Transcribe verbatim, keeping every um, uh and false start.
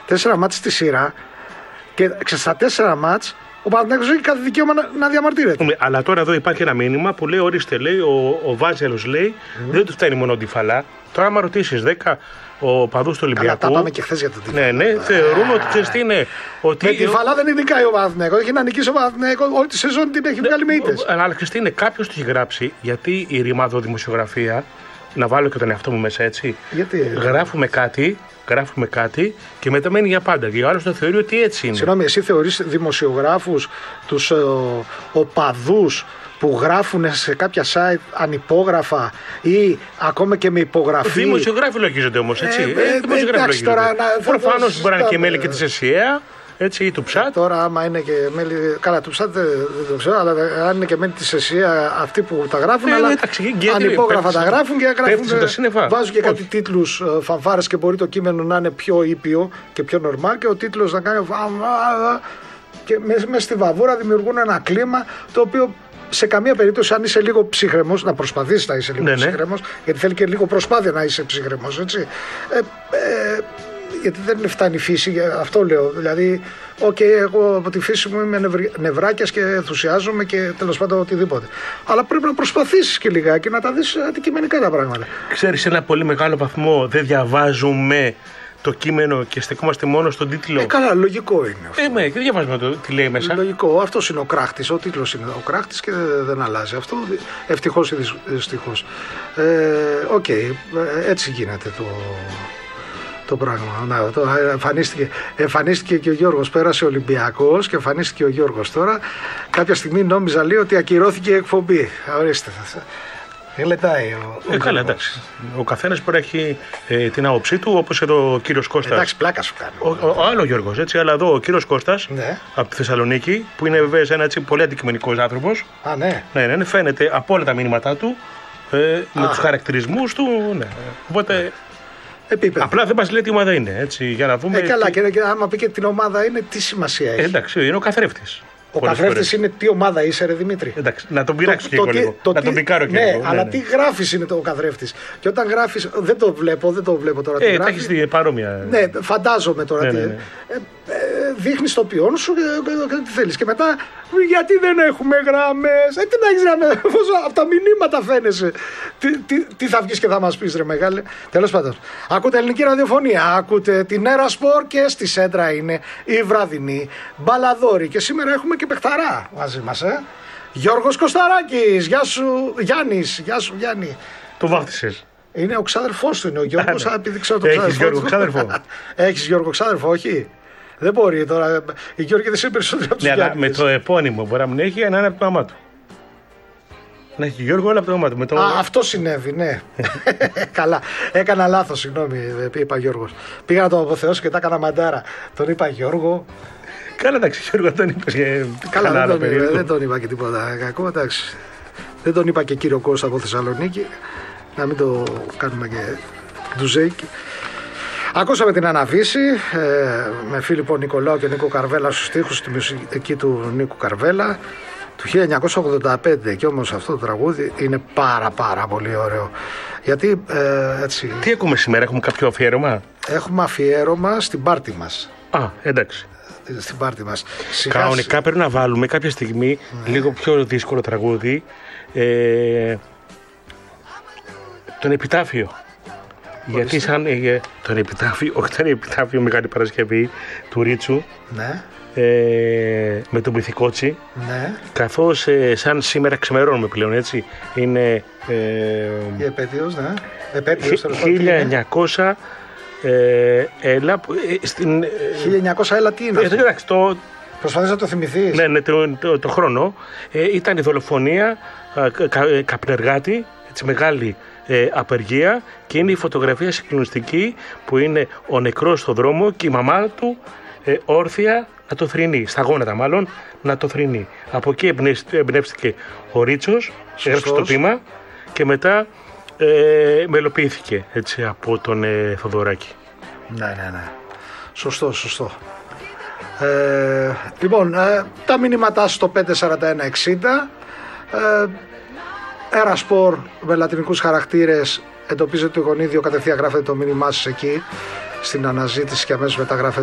τέσσερα μάτς στη σειρά και στα τέσσερα μάτς ο Παναθηναϊκός έχει κάθε δικαίωμα να, να διαμαρτύρεται. Αλλά τώρα εδώ υπάρχει ένα μήνυμα που λέει: ορίστε, λέει, ο, ο Βάζελος λέει, mm. δεν του φτάνει μόνο ο Ντιφαλά. Τώρα, άμα ρωτήσει δέκα οπαδούς του Ολυμπιακού. Καλά, τα πάμε και χθες για το Ντιφαλά. Ναι, ναι, θεωρούν ότι ξέρεις τι είναι. Ότι... Με Ντιφαλά δεν νικάει ο Παναθηναϊκός. Έχει να νικήσει ο Παναθηναϊκός. Όλη τη σεζόν την έχει βγάλει με ήττες. Αλλά ξέρεις τι είναι, κάποιος το έχει γράψει, γιατί η ρημαδοδημοσιογραφία, να βάλω και τον εαυτό μου μέσα έτσι. Γιατί. Γράφουμε κάτι. Γράφουμε κάτι και μετά μένει για πάντα. Και ο άλλος το θεωρεί ότι έτσι είναι. Συγγνώμη, εσύ θεωρείς δημοσιογράφους, τους ε, οπαδούς που γράφουν σε κάποια site ανυπόγραφα ή ακόμα και με υπογραφή. Δημοσιογράφοι λογίζονται όμως, έτσι. Ε, ε, ε, δημοσιογράφοι εντάξει, τώρα, προφανώς μπορεί να είναι και μέλη και της ΕΣΥΑ. Έτσι, ή του ψάτ. Τώρα, άμα είναι και μέλη. Καλά, του ψάτ δεν το ξέρω, αλλά αν είναι και μέλη τη ΕΣΥΑ αυτοί που τα γράφουν. Ε, αλλά ανυπόγραφα τα γράφουν και γράφουν. Βάζουν και κάτι τίτλους φανφάρες και μπορεί το κείμενο να είναι πιο ήπιο και πιο νορμάλ και ο τίτλος να κάνει. Και μέσα στη βαβούρα δημιουργούν ένα κλίμα το οποίο. Σε καμία περίπτωση, αν είσαι λίγο ψύχρεμος, να προσπαθείς να είσαι λίγο ναι, ψύχρεμος, ναι. γιατί θέλει και λίγο προσπάθεια να είσαι ψύχρεμος, έτσι. Ε, ε, γιατί δεν φτάνει η φύση, αυτό λέω. Δηλαδή, οκ, okay, εγώ από τη φύση μου είμαι νευράκιας και ενθουσιάζομαι και τέλος πάντων οτιδήποτε. Αλλά πρέπει να προσπαθήσεις και λιγάκι να τα δεις αντικειμενικά τα πράγματα. Ξέρεις, σε ένα πολύ μεγάλο βαθμό δεν διαβάζουμε το κείμενο και στεκόμαστε μόνο στον τίτλο. Ε, καλά, λογικό είναι αυτό. Ε, με, και διαβάζουμε το τι λέει μέσα. Λογικό, αυτός είναι ο κράχτης, ο τίτλος είναι ο κράχτης και δεν, δεν αλλάζει αυτό, ευτυχώς ή δυστυχώς. Οκ, ε, okay, έτσι γίνεται το, το πράγμα. Να, το, εμφανίστηκε, εμφανίστηκε και ο Γιώργος, πέρασε ο Ολυμπιακός και εμφανίστηκε ο Γιώργος τώρα. Κάποια στιγμή νόμιζα λέει ότι ακυρώθηκε η εκπομπή. Ορίστε, γλεντάει ο, ο ε, καλά, εντάξει. Ο καθένας μπορεί να έχει ε, την άποψή του, όπως εδώ ο κύριος Κώστας. Εντάξει, πλάκα σου κάνει. Ο, ο, ο άλλο Γιώργος, έτσι, αλλά εδώ ο κύριος Κώστας ναι. από τη Θεσσαλονίκη, που είναι βέβαια ένα έτσι, πολύ αντικειμενικός άνθρωπος. Α, ναι. Ναι, ναι, ναι, φαίνεται από όλα τα μήνυματά του, ε, με τους χαρακτηρισμούς του. Ναι. Οπότε. Επίπεδο. Απλά δεν μας λέει τι ομάδα είναι, έτσι, για να δούμε. Ε, καλά, τι... και, και άμα πει και την ομάδα είναι, τι σημασία έχει. Ε, εντάξει, είναι ο καθρέφτης. Ο καθρέφτης είναι τι ομάδα είσαι, ρε Δημήτρη. Εντάξει, να τον πειράξω και εγώ λίγο. Το, να τον πικάρω και ναι, εγώ. Ναι, αλλά ναι. τι γράφεις είναι το καθρέφτης. Και όταν γράφεις, δεν το βλέπω, δεν το βλέπω τώρα. Ε, τα έχεις δει παρόμοια. Ναι, φαντάζομαι τώρα. Ναι, τι, ναι, ναι. Ε, ε, δείχνεις το ποιόν σου και, και, και τι θέλεις. Και μετά, γιατί δεν έχουμε γραμμές. Ε, τι να έχεις γραμμές, από τα μηνύματα φαίνεσαι. Τι, τι, τι θα βγεις και θα μας πεις, ρε μεγάλε. Τέλος πάντων. Ακούτε ελληνική ραδιοφωνία, ακούτε την Ερασπορ και στη Σέντρα είναι η βραδινή μπαλαδόρη. Και σήμερα έχουμε και παιχταρά μαζί μας, ε. Γιώργος Κωσταράκης, γεια σου Γιάννης, γεια σου Γιάννη. Το βάφτισες. Είναι ο ξάδερφός του, είναι ο Γιώργος, επειδή ξέρω το Έχεις Γιώργο ξάδερφο. Έχεις Γιώργο ξάδερφο, όχι. Δεν μπορεί τώρα, η Γιώργη δεν είναι περισσότερη από τους ναι, αλλά Γιάννης. με το επώνυμο μπορεί να μην έχει, να είναι από το όνομά του. Να έχει Γιώργο όλα από το όνομά του. Με το... Α, αυτό συνέβη, ναι. Καλά, έκανα λάθος, συγγνώμη, είπα Γιώργος. Πήγα να τον αποθεώσω και τα έκανα μαντάρα. Τον είπα Γιώργο. Καλά, εντάξει, Γιώργο, τον είπες. Καλά, δεν τον, είπα, δεν τον είπα και τίποτα κακό, εντάξει. Δεν τον είπα και κύριο Κώστα από Θεσσαλονίκη. Να μην το κάνουμε και ντουζέικι. Ακούσαμε την Αναβίση ε, με Φίλιππο Νικολάου και Νίκο Καρβέλα στους στίχους, τη μουσική του Νίκου Καρβέλα του χίλια εννιακόσια ογδόντα πέντε. Και όμως αυτό το τραγούδι είναι πάρα πάρα πολύ ωραίο. Γιατί ε, έτσι... Τι ακούμε σήμερα, έχουμε κάποιο αφιέρωμα? Έχουμε αφιέρωμα στην πάρτι μας. Α, εντάξει. Στην πάρτι μας. Κανονικά πρέπει να βάλουμε κάποια στιγμή ναι. λίγο πιο δύσκολο τραγούδι. Ε, τον Επιτάφιο. Γιατί σαν ε, τον Επιτάφιο, όχι τον Επιτάφιο Μεγάλη Παρασκευή του Ρίτσου, ναι. ε, με τον Πυθικότσι, ναι. καθώς ε, σαν σήμερα ξημερώνουμε πλέον, έτσι, είναι ε, η επέτειος, ναι. Επέτειος, χίλια εννιακόσια ε, έλα, ε, στην, ε, χίλια εννιακόσια έλα τι είναι ε, εντάξει, το, προσπαθείς να το θυμηθείς. Ναι, ναι, το, το, το χρόνο ε, ήταν η δολοφονία ε, κα, ε, καπνεργάτη, έτσι, μεγάλη Ε, απεργία, και είναι η φωτογραφία συγκλονιστική που είναι ο νεκρός στο δρόμο και η μαμά του ε, όρθια να το θρηνεί, στα γόνατα μάλλον να το θρηνεί. Από εκεί εμπνεύστηκε ο Ρίτσος, έγραψε το ποίημα και μετά ε, μελοποιήθηκε έτσι από τον ε, Θοδωράκη. Ναι, ναι, ναι. Σωστό, σωστό. Ε, λοιπόν, ε, τα μηνύματά στο πέντε σαράντα ένα εξήντα. Ε, Ερασπορ με λατινικούς χαρακτήρες, εντοπίζετε το γονίδιο, κατευθείαν γράφετε το μήνυμά σας εκεί στην αναζήτηση και αμέσως μετά γράφετε